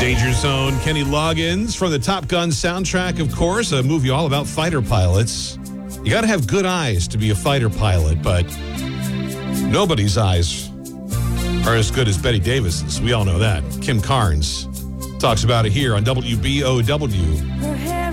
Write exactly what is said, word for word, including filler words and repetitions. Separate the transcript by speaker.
Speaker 1: Danger Zone, Kenny Loggins from the Top Gun soundtrack, of course, a movie all about fighter pilots. You got to have good eyes to be a fighter pilot, but nobody's eyes are as good as Betty Davis's. We all know that. Kim Carnes talks about it here on W B O W.